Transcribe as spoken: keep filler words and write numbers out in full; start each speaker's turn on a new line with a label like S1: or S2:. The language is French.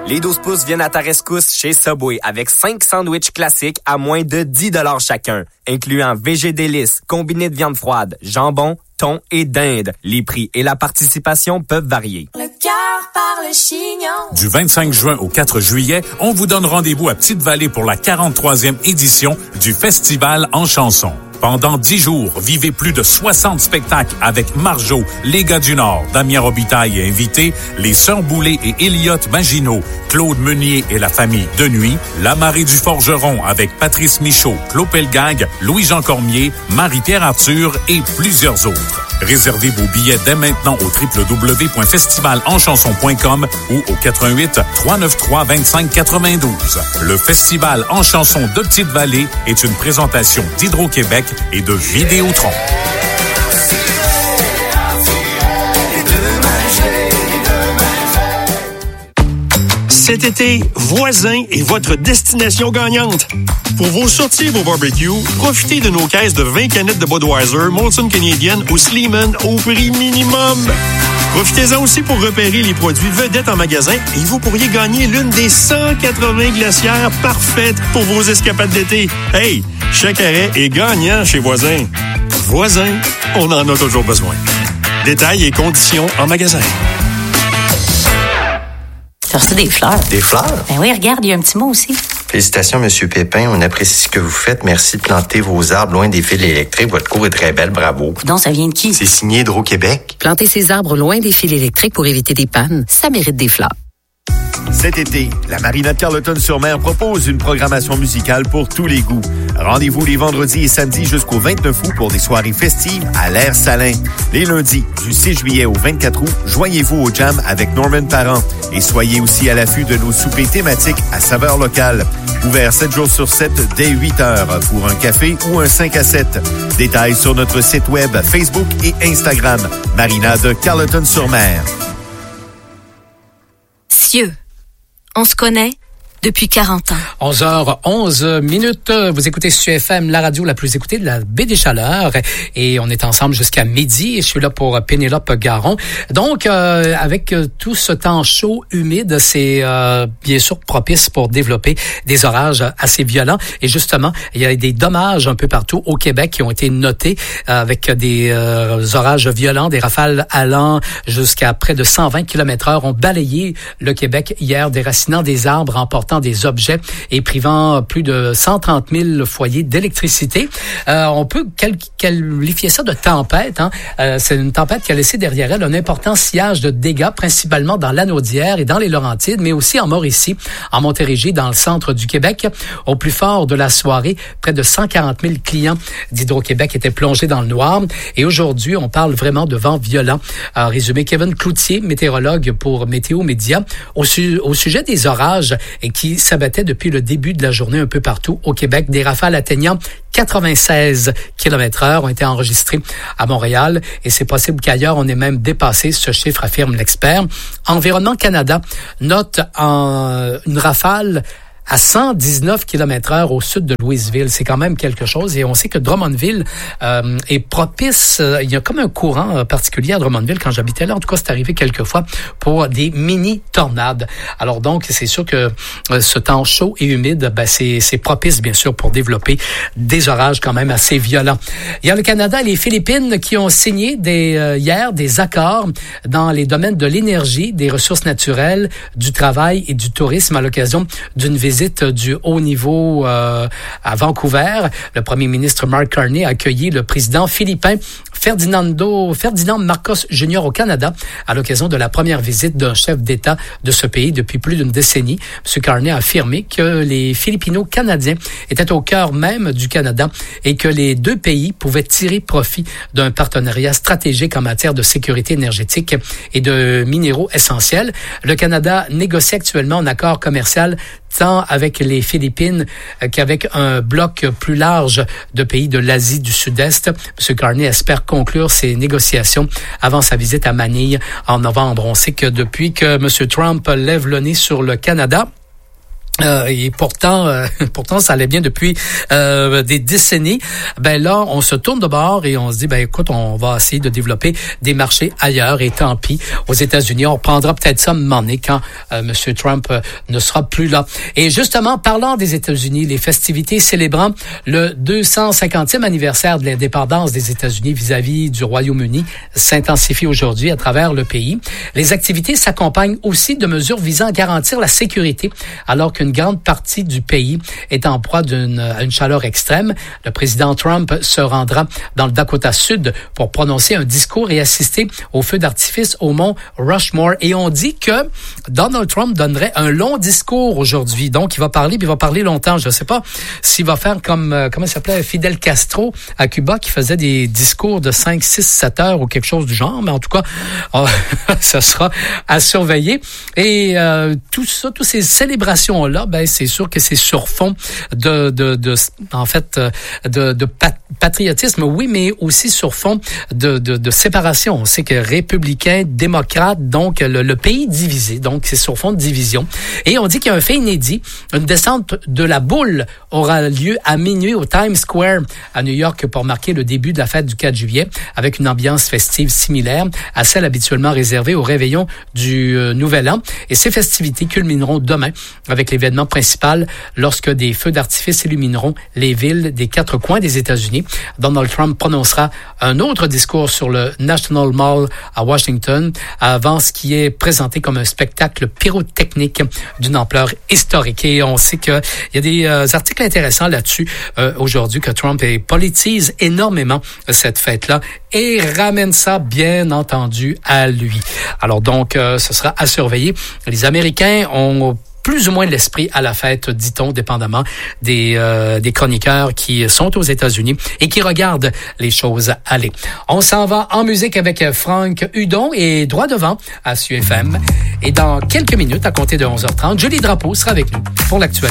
S1: Les douze pouces viennent à ta rescousse chez Subway avec cinq sandwichs classiques à moins de dix dollars chacun, incluant V G délices, combiné de viande froide, jambon, thon et dinde. Les prix et la participation peuvent varier.
S2: Le cœur par le chignon.
S3: Du vingt-cinq juin au quatre juillet, on vous donne rendez-vous à Petite-Vallée pour la quarante-troisième édition du Festival en chanson. Pendant dix jours, vivez plus de soixante spectacles avec Marjo, Les Gars du Nord, Damien Robitaille et invités, les Sœurs Boulay et Elliott Maginot, Claude Meunier et la famille de Nuit, La Marée du Forgeron avec Patrice Michaud, Claude Pelgag, Louis-Jean Cormier, Marie-Pierre Arthur et plusieurs autres. Réservez vos billets dès maintenant au w w w point festival en chanson point com ou au quatre un huit, trois neuf trois, deux cinq neuf deux. Le Festival en chanson de Petite-Vallée est une présentation d'Hydro-Québec et de Vidéotron.
S4: Cet été, Voisin est votre destination gagnante. Pour vos sorties et vos barbecues, profitez de nos caisses de vingt canettes de Budweiser, Molson Canadian ou Sleeman au prix minimum. Profitez-en aussi pour repérer les produits vedettes en magasin et vous pourriez gagner l'une des cent quatre-vingts glacières parfaites pour vos escapades d'été. Hey, chaque arrêt est gagnant chez Voisin. Voisin, on en a toujours besoin. Détails et conditions en magasin.
S5: T'as reçu des fleurs.
S6: Des fleurs?
S5: Ben oui, regarde, il y a un petit mot aussi.
S6: Félicitations, Monsieur Pépin. On apprécie ce que vous faites. Merci de planter vos arbres loin des fils électriques. Votre cour est très belle. Bravo.
S5: Donc, ça vient de qui?
S6: C'est signé Hydro-Québec.
S7: Planter ses arbres loin des fils électriques pour éviter des pannes, ça mérite des fleurs.
S8: Cet été, la Marina de Carleton-sur-Mer propose une programmation musicale pour tous les goûts. Rendez-vous les vendredis et samedis jusqu'au vingt-neuf août pour des soirées festives à l'air salin. Les lundis, du six juillet au vingt-quatre août, joignez-vous au jam avec Norman Parent et soyez aussi à l'affût de nos soupers thématiques à saveur locale. Ouvert sept jours sur sept dès huit heures pour un café ou un cinq à sept. Détails sur notre site web, Facebook et Instagram. Marina de Carleton-sur-Mer.
S9: Cieux. On se connaît depuis quarante ans.
S10: onze heures onze minutes. Vous écoutez sur F M, la radio la plus écoutée de la baie des Chaleurs. Et on est ensemble jusqu'à midi. Et je suis là pour Pénélope Garon. Donc, euh, avec tout ce temps chaud, humide, c'est euh, bien sûr propice pour développer des orages assez violents. Et justement, il y a des dommages un peu partout au Québec qui ont été notés euh, avec des euh, orages violents, des rafales allant jusqu'à près de cent vingt kilomètres heure ont balayé le Québec hier, déracinant des arbres, emportant des objets et privant plus de cent trente mille foyers d'électricité. Euh, on peut qual- qualifier ça de tempête. Hein? Euh, c'est une tempête qui a laissé derrière elle un important sillage de dégâts, principalement dans l'Anaudière et dans les Laurentides, mais aussi en Mauricie, en Montérégie, dans le centre du Québec. Au plus fort de la soirée, près de cent quarante mille clients d'Hydro-Québec étaient plongés dans le noir. Et aujourd'hui, on parle vraiment de vent violent. A résumé Kevin Cloutier, météorologue pour Météo Média, au, su- au sujet des orages et qui s'abattait depuis le début de la journée un peu partout au Québec. Des rafales atteignant quatre-vingt-seize kilomètres heure ont été enregistrées à Montréal et c'est possible qu'ailleurs on ait même dépassé ce chiffre, affirme l'expert. Environnement Canada note en une rafale à cent dix-neuf kilomètres heure au sud de Louisville. C'est quand même quelque chose. Et on sait que Drummondville euh, est propice. Euh, il y a comme un courant euh, particulier à Drummondville. Quand j'habitais là, en tout cas, c'est arrivé quelques fois pour des mini-tornades. Alors donc, c'est sûr que euh, ce temps chaud et humide, ben, c'est, c'est propice, bien sûr, pour développer des orages quand même assez violents. Il y a le Canada et les Philippines qui ont signé des, euh, hier des accords dans les domaines de l'énergie, des ressources naturelles, du travail et du tourisme à l'occasion d'une visite du haut niveau euh, à Vancouver. Le premier ministre Mark Carney a accueilli le président philippin Ferdinando, Ferdinand Marcos Junior au Canada à l'occasion de la première visite d'un chef d'État de ce pays depuis plus d'une décennie. M. Carney a affirmé que les Filipino-Canadiens étaient au cœur même du Canada et que les deux pays pouvaient tirer profit d'un partenariat stratégique en matière de sécurité énergétique et de minéraux essentiels. Le Canada négocie actuellement un accord commercial tant avec les Philippines qu'avec un bloc plus large de pays de l'Asie du Sud-Est. M. Carney espère conclure ces négociations avant sa visite à Manille en novembre. On sait que depuis que M. Trump lève le nez sur le Canada, Euh, et pourtant, euh, pourtant, ça allait bien depuis euh, des décennies. Ben là, on se tourne de bord et on se dit, ben écoute, on va essayer de développer des marchés ailleurs. Et tant pis, aux États-Unis, on reprendra peut-être ça un moment donné quand euh, M. Trump euh, ne sera plus là. Et justement, parlant des États-Unis, les festivités célébrant le deux cent cinquantième anniversaire de l'indépendance des États-Unis vis-à-vis du Royaume-Uni s'intensifient aujourd'hui à travers le pays. Les activités s'accompagnent aussi de mesures visant à garantir la sécurité, alors que une grande partie du pays est en proie d'une à une chaleur extrême. Le président Trump se rendra dans le Dakota Sud pour prononcer un discours et assister au feu d'artifice au mont Rushmore. Et on dit que Donald Trump donnerait un long discours aujourd'hui. Donc, il va parler, puis il va parler longtemps. Je ne sais pas s'il va faire comme, euh, comment il s'appelait, Fidel Castro à Cuba, qui faisait des discours de cinq, six, sept heures ou quelque chose du genre. Mais en tout cas, euh, ça sera à surveiller. Et euh, tout ça, toutes ces célébrations-là, ben c'est sûr que c'est sur fond de, de, de en fait, de, de pat- patriotisme, oui, mais aussi sur fond de, de, de séparation. On sait que républicains, démocrates, donc le, le pays divisé, donc c'est sur fond de division. Et on dit qu'il y a un fait inédit, une descente de la boule aura lieu à minuit au Times Square à New York pour marquer le début de la fête du quatre juillet, avec une ambiance festive similaire à celle habituellement réservée au réveillon du euh, Nouvel An. Et ces festivités culmineront demain avec l'événement principal lorsque des feux d'artifice illumineront les villes des quatre coins des États-Unis. Donald Trump prononcera un autre discours sur le National Mall à Washington avant ce qui est présenté comme un spectacle pyrotechnique d'une ampleur historique. Et on sait qu'il y a des euh, articles intéressants là-dessus euh, aujourd'hui, que Trump politise énormément cette fête-là et ramène ça, bien entendu, à lui. Alors donc, euh, ce sera à surveiller. Les Américains ont plus ou moins l'esprit à la fête, dit-on, dépendamment des, euh, des chroniqueurs qui sont aux États-Unis et qui regardent les choses aller. On s'en va en musique avec Franck Hudon et Droit devant à S U F M. Et dans quelques minutes, à compter de onze heures trente, Julie Drapeau sera avec nous pour l'actualité.